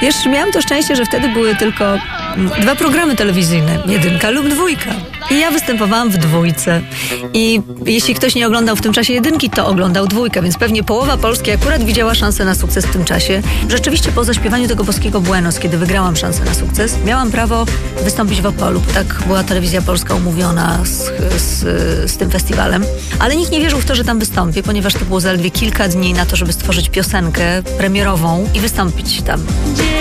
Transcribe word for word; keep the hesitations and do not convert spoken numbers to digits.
Wiesz, miałam to szczęście, że wtedy były tylko dwa programy telewizyjne, jedynka lub dwójka. I ja występowałam w dwójce. I jeśli ktoś nie oglądał w tym czasie jedynki, to oglądał dwójkę, więc pewnie połowa Polski akurat widziała szansę na sukces w tym czasie. Rzeczywiście po zaśpiewaniu tego boskiego Buenos, kiedy wygrałam szansę na sukces, miałam prawo wystąpić w Opolu. Tak była telewizja polska umówiona z, z, z tym festiwalem. Ale nikt nie wierzył w to, że tam wystąpię, ponieważ to było zaledwie kilka dni na to, żeby stworzyć piosenkę premierową i wystąpić tam.